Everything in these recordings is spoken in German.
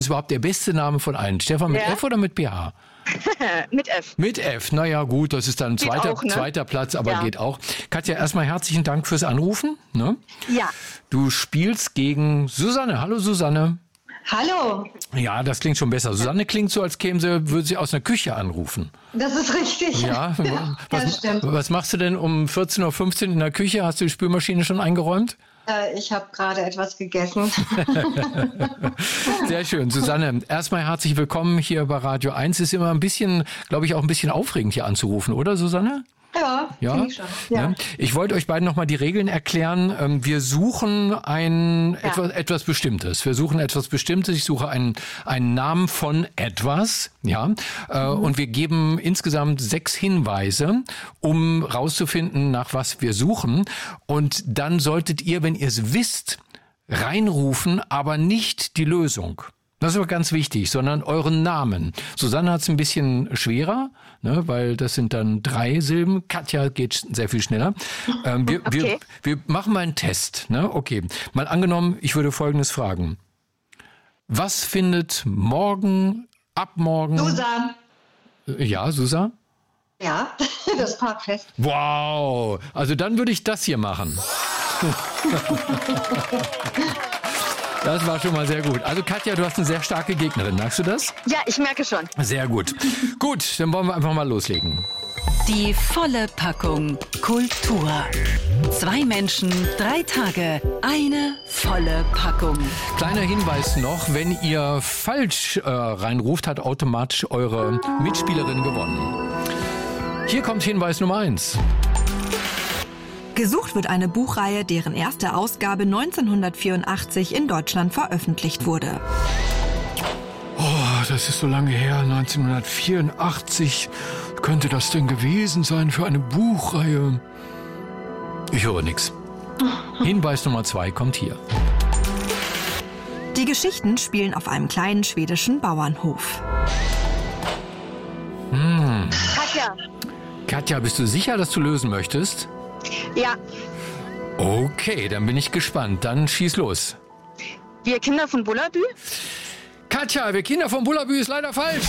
ist überhaupt der beste Name von allen. Stefan mit F oder mit PH? Mit F. Mit F, naja gut, das ist dann zweiter Platz, aber geht auch. Katja, erstmal herzlichen Dank fürs Anrufen. Ne? Ja. Du spielst gegen Susanne. Hallo Susanne. Hallo. Ja, das klingt schon besser. Susanne klingt so, als würde sie aus einer Küche anrufen. Das ist richtig. Ja, das stimmt. Was machst du denn um 14.15 Uhr in der Küche? Hast du die Spülmaschine schon eingeräumt? Ich habe gerade etwas gegessen. Sehr schön. Susanne, erstmal herzlich willkommen hier bei Radio 1. Ist immer ein bisschen, glaube ich, auch ein bisschen aufregend hier anzurufen, oder Susanne? Ja, finde ich schon. Ja. Ich wollte euch beiden nochmal die Regeln erklären. Wir suchen etwas Bestimmtes. Wir suchen etwas Bestimmtes. Ich suche einen Namen von etwas. Ja. Und wir geben insgesamt 6 Hinweise, um rauszufinden, nach was wir suchen. Und dann solltet ihr, wenn ihr es wisst, reinrufen, aber nicht die Lösung. Das ist aber ganz wichtig, sondern euren Namen. Susanne hat es ein bisschen schwerer, ne, weil das sind dann 3 Silben. Katja geht sehr viel schneller. Wir machen mal einen Test. Ne? Okay, mal angenommen, ich würde Folgendes fragen. Was findet ab morgen... Susan. Ja, Susan? Ja, das Parkfest. Wow, also dann würde ich das hier machen. Das war schon mal sehr gut. Also Katja, du hast eine sehr starke Gegnerin. Merkst du das? Ja, ich merke schon. Sehr gut. Gut, dann wollen wir einfach mal loslegen. Die volle Packung Kultur. 2 Menschen, 3 Tage, eine volle Packung. Kleiner Hinweis noch, wenn ihr falsch reinruft, hat automatisch eure Mitspielerin gewonnen. Hier kommt Hinweis Nummer 1. Gesucht wird eine Buchreihe, deren erste Ausgabe 1984 in Deutschland veröffentlicht wurde. Oh, das ist so lange her, 1984. Könnte das denn gewesen sein für eine Buchreihe? Ich höre nichts. Hinweis Nummer 2 kommt hier. Die Geschichten spielen auf einem kleinen schwedischen Bauernhof. Katja. Katja, bist du sicher, dass du lösen möchtest? Ja. Okay, dann bin ich gespannt. Dann schieß los. Wir Kinder von Bullabü? Katja, wir Kinder von Bullabü ist leider falsch.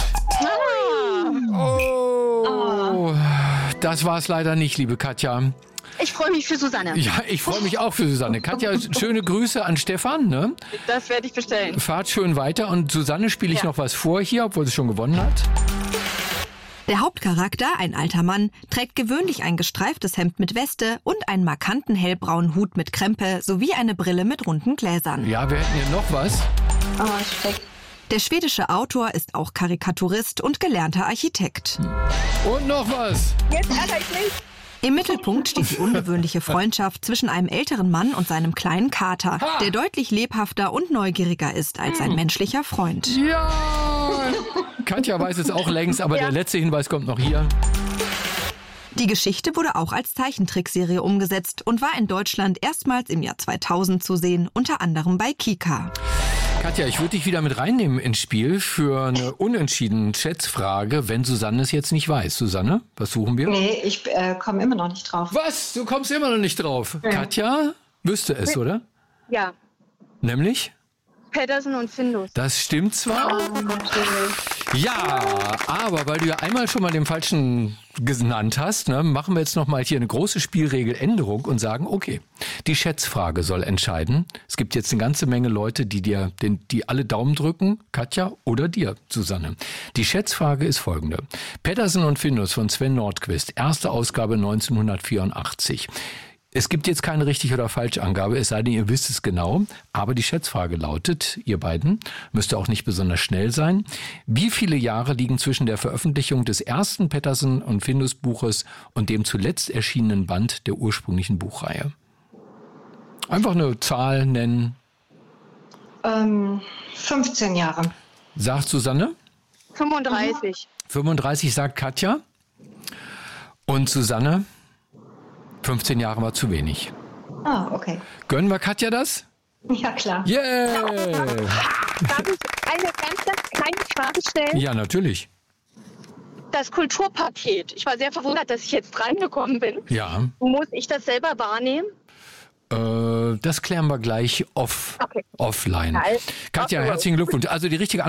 Das war es leider nicht, liebe Katja. Ich freue mich für Susanne. Ja, ich freue mich auch für Susanne. Katja, schöne Grüße an Stefan. Ne? Das werde ich bestellen. Fahrt schön weiter. Und Susanne spiele ich noch was vor hier, obwohl sie schon gewonnen hat. Der Hauptcharakter, ein alter Mann, trägt gewöhnlich ein gestreiftes Hemd mit Weste und einen markanten hellbraunen Hut mit Krempe sowie eine Brille mit runden Gläsern. Ja, wir hätten hier noch was. Der schwedische Autor ist auch Karikaturist und gelernter Architekt. Und noch was. Jetzt ärgere ich mich. Im Mittelpunkt steht die ungewöhnliche Freundschaft zwischen einem älteren Mann und seinem kleinen Kater, der deutlich lebhafter und neugieriger ist als ein menschlicher Freund. Ja! Katja weiß es auch längst, aber der letzte Hinweis kommt noch hier. Die Geschichte wurde auch als Zeichentrickserie umgesetzt und war in Deutschland erstmals im Jahr 2000 zu sehen, unter anderem bei Kika. Katja, ich würde dich wieder mit reinnehmen ins Spiel für eine unentschiedene Schätzfrage, wenn Susanne es jetzt nicht weiß. Susanne, was suchen wir? Nee, ich komme immer noch nicht drauf. Was? Du kommst immer noch nicht drauf? Ja. Katja wüsste es, oder? Ja. Nämlich? Petersen und Findus. Das stimmt zwar. Ja, aber weil du ja einmal schon mal den falschen genannt hast, ne, machen wir jetzt noch mal hier eine große Spielregeländerung und sagen, okay, die Schätzfrage soll entscheiden. Es gibt jetzt eine ganze Menge Leute, die alle Daumen drücken, Katja oder dir, Susanne. Die Schätzfrage ist folgende. Petersen und Findus von Sven Nordqvist, erste Ausgabe 1984. Es gibt jetzt keine richtig oder falsche Angabe, es sei denn, ihr wisst es genau. Aber die Schätzfrage lautet, ihr beiden, müsst auch nicht besonders schnell sein. Wie viele Jahre liegen zwischen der Veröffentlichung des ersten Petersen und Findus Buches und dem zuletzt erschienenen Band der ursprünglichen Buchreihe? Einfach eine Zahl nennen. 15 Jahre. Sagt Susanne? 35. 35 sagt Katja. Und Susanne? 15 Jahre war zu wenig. Ah, okay. Gönnen wir Katja das? Ja, klar. Yeah! Darf ich eine ganz kleine Frage stellen? Ja, natürlich. Das Kulturpaket. Ich war sehr verwundert, dass ich jetzt reingekommen bin. Ja. Muss ich das selber wahrnehmen? Das klären wir gleich offline. Katja, herzlichen Glückwunsch. Also die richtige